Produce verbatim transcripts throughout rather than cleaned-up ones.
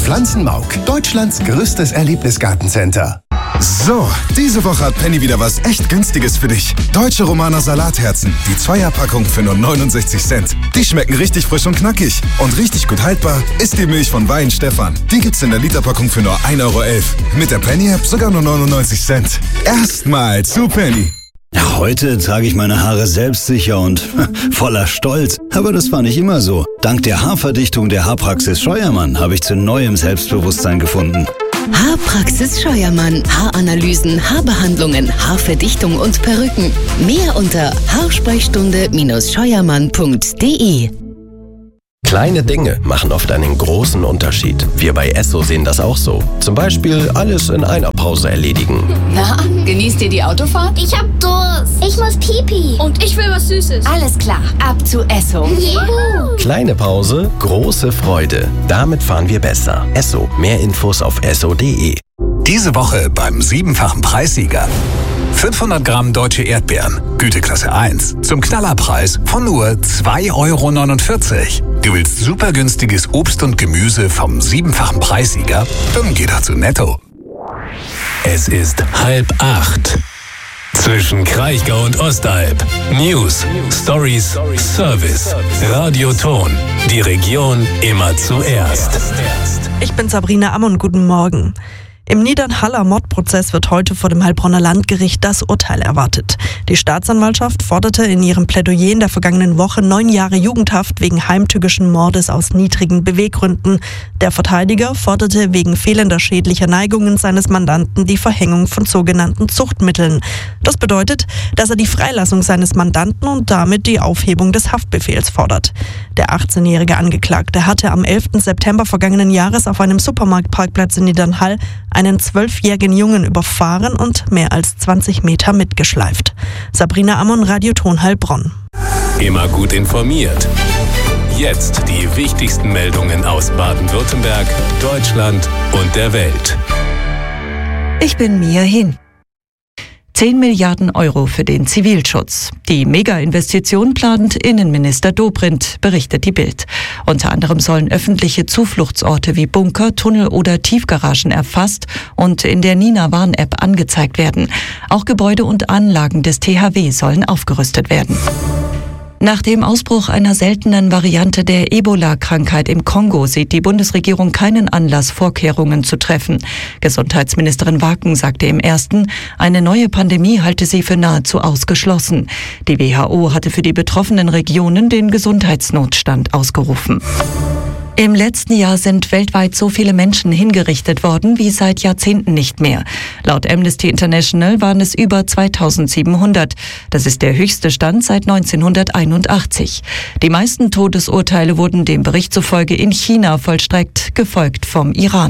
Pflanzenmauk, Deutschlands größtes Erlebnisgartencenter. So, diese Woche hat Penny wieder was echt Günstiges für dich. Deutsche Romaner Salatherzen, die Zweierpackung für nur neunundsechzig Cent. Die schmecken richtig frisch und knackig. Und richtig gut haltbar ist die Milch von Wein Stefan. Die gibt's in der Literpackung für nur ein Euro elf. Mit der Penny-App sogar nur neunundneunzig Cent. Erstmal zu Penny. Ja, heute trage ich meine Haare selbstsicher und voller Stolz. Aber das war nicht immer so. Dank der Haarverdichtung der Haarpraxis Scheuermann habe ich zu neuem Selbstbewusstsein gefunden. Haarpraxis Scheuermann. Haaranalysen, Haarbehandlungen, Haarverdichtung und Perücken. Mehr unter haarsprechstunde Scheuermann punkt de. Kleine Dinge machen oft einen großen Unterschied. Wir bei Esso sehen das auch so. Zum Beispiel alles in einer Pause erledigen. Na, genießt ihr die Autofahrt? Ich hab Durst. Ich muss Pipi. Und ich will was Süßes. Alles klar, ab zu Esso. Juhu. Kleine Pause, große Freude. Damit fahren wir besser. Esso. Mehr Infos auf esso punkt de. Diese Woche beim siebenfachen Preissieger. fünfhundert Gramm deutsche Erdbeeren, Güteklasse eins, zum Knallerpreis von nur zwei Euro neunundvierzig. Du willst super günstiges Obst und Gemüse vom siebenfachen Preissieger? Dann geh doch zu Netto. Es ist halb acht. Zwischen Kraichgau und Ostalb. News, Stories, Service, Radioton. Die Region immer zuerst. Ich bin Sabrina Ammon, guten Morgen. Im Niedernhaller Mordprozess wird heute vor dem Heilbronner Landgericht das Urteil erwartet. Die Staatsanwaltschaft forderte in ihrem Plädoyer in der vergangenen Woche neun Jahre Jugendhaft wegen heimtückischen Mordes aus niedrigen Beweggründen. Der Verteidiger forderte wegen fehlender schädlicher Neigungen seines Mandanten die Verhängung von sogenannten Zuchtmitteln. Das bedeutet, dass er die Freilassung seines Mandanten und damit die Aufhebung des Haftbefehls fordert. Der achtzehnjährige Angeklagte hatte am elften September vergangenen Jahres auf einem Supermarktparkplatz in Niedernhall einen zwölfjährigen Jungen überfahren und mehr als zwanzig Meter mitgeschleift. Sabrina Ammon, Radioton Heilbronn. Immer gut informiert. Jetzt die wichtigsten Meldungen aus Baden-Württemberg, Deutschland und der Welt. Ich bin Mia Hin. zehn Milliarden Euro für den Zivilschutz. Die Mega-Investition plant Innenminister Dobrindt, berichtet die Bild. Unter anderem sollen öffentliche Zufluchtsorte wie Bunker, Tunnel oder Tiefgaragen erfasst und in der Nina-Warn-App angezeigt werden. Auch Gebäude und Anlagen des T H W sollen aufgerüstet werden. Nach dem Ausbruch einer seltenen Variante der Ebola-Krankheit im Kongo sieht die Bundesregierung keinen Anlass, Vorkehrungen zu treffen. Gesundheitsministerin Waken sagte im ersten, eine neue Pandemie halte sie für nahezu ausgeschlossen. Die W H O hatte für die betroffenen Regionen den Gesundheitsnotstand ausgerufen. Im letzten Jahr sind weltweit so viele Menschen hingerichtet worden wie seit Jahrzehnten nicht mehr. Laut Amnesty International waren es über zweitausendsiebenhundert. Das ist der höchste Stand seit neunzehnhunderteinundachtzig. Die meisten Todesurteile wurden dem Bericht zufolge in China vollstreckt, gefolgt vom Iran.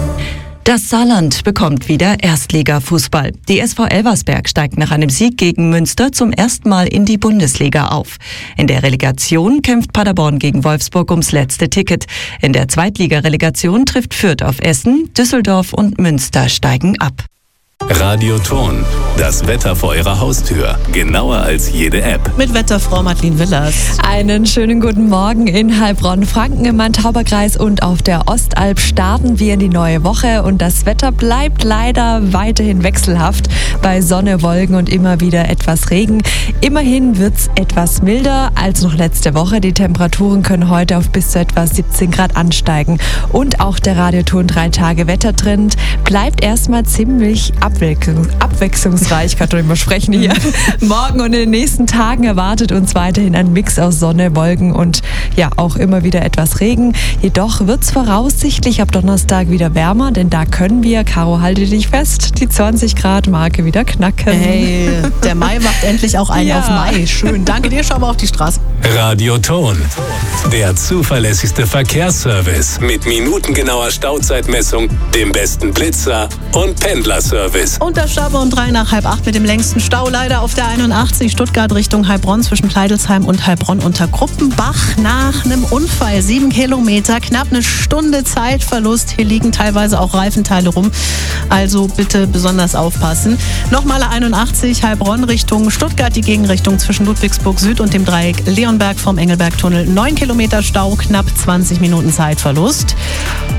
Das Saarland bekommt wieder Erstligafußball. Die S V Elversberg steigt nach einem Sieg gegen Münster zum ersten Mal in die Bundesliga auf. In der Relegation kämpft Paderborn gegen Wolfsburg ums letzte Ticket. In der Zweitligarelegation trifft Fürth auf Essen, Düsseldorf und Münster steigen ab. Radioton, das Wetter vor Ihrer Haustür. Genauer als jede App. Mit Wetterfrau Madeleine Willers. Einen schönen guten Morgen in Heilbronn, Franken im Main-Tauber-Kreis und auf der Ostalb starten wir in die neue Woche und das Wetter bleibt leider weiterhin wechselhaft bei Sonne, Wolken und immer wieder etwas Regen. Immerhin wird's etwas milder als noch letzte Woche. Die Temperaturen können heute auf bis zu etwa siebzehn Grad ansteigen und auch der Radioton drei Tage Wettertrend bleibt erstmal ziemlich abwechslungsreich, kann doch nicht mehr sprechen hier. Morgen und in den nächsten Tagen erwartet uns weiterhin ein Mix aus Sonne, Wolken und ja auch immer wieder etwas Regen. Jedoch wird es voraussichtlich ab Donnerstag wieder wärmer, denn da können wir, Caro, halte dich fest, die zwanzig Grad Marke wieder knacken. Hey, der Mai macht endlich auch einen ja. auf Mai. Schön, danke dir, schau mal auf die Straße. Radioton, der zuverlässigste Verkehrsservice mit minutengenauer Stauzeitmessung, dem besten Blitzer und Pendlerservice. Und das Stau um drei nach halb acht mit dem längsten Stau leider auf der einundachtzig Stuttgart Richtung Heilbronn zwischen Pleidelsheim und Heilbronn unter Gruppenbach nach einem Unfall. Sieben Kilometer, knapp eine Stunde Zeitverlust. Hier liegen teilweise auch Reifenteile rum. Also bitte besonders aufpassen. Nochmal einundachtzig Heilbronn Richtung Stuttgart, die Gegenrichtung zwischen Ludwigsburg Süd und dem Dreieck Leonberg vom Engelbergtunnel. Neun Kilometer Stau, knapp zwanzig Minuten Zeitverlust.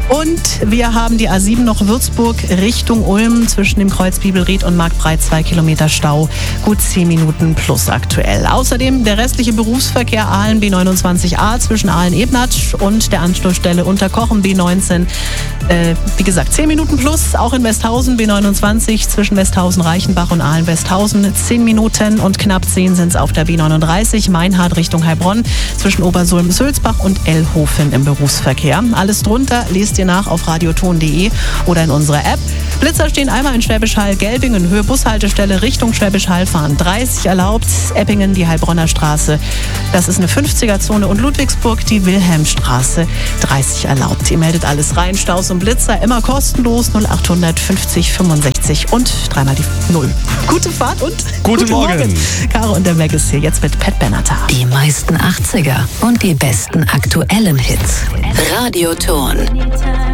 Und wir haben die A sieben noch Würzburg Richtung Ulm zwischen dem Kreuz Bibelried und Marktbreit zwei Kilometer Stau. Gut zehn Minuten plus aktuell. Außerdem der restliche Berufsverkehr Aalen B neunundzwanzig A zwischen Aalen-Ebnatsch und der Anschlussstelle Unterkochen B neunzehn. Äh, wie gesagt, zehn Minuten plus. Auch in Westhausen B neunundzwanzig zwischen Westhausen-Reichenbach und Aalen-Westhausen. zehn Minuten und knapp zehn sind es auf der B neununddreißig Meinhard Richtung Heilbronn zwischen Obersulm-Sülzbach und Ellhofen im Berufsverkehr. Alles drunter lest ihr nach auf radioton punkt de oder in unserer App. Blitzer stehen einmal in Schwäbisch Hall, Gelbingen, Höhe Bushaltestelle Richtung Schwäbisch Hall fahren dreißig erlaubt, Eppingen die Heilbronner Straße, das ist eine fünfziger-Zone und Ludwigsburg die Wilhelmstraße dreißig erlaubt. Ihr meldet alles rein, Staus und Blitzer immer kostenlos null acht fünfzig fünfundsechzig und dreimal die Null. Gute Fahrt und guten, guten Morgen. Morgen. Caro und der Mac ist hier jetzt mit Pat Benatar. Die meisten achtziger und die besten aktuellen Hits. Radioton.